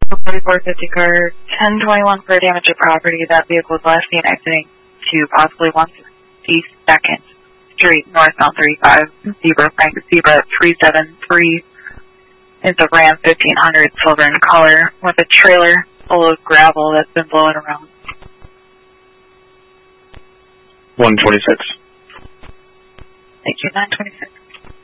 4450 car, 1021 for damage to property. That vehicle was last seen exiting to possibly 162nd Street, northbound 35, Zebra, Frank Zebra 373. It's a Ram 1500 silver in color with a trailer full of gravel that's been blowing around. 126. Thank you, 926.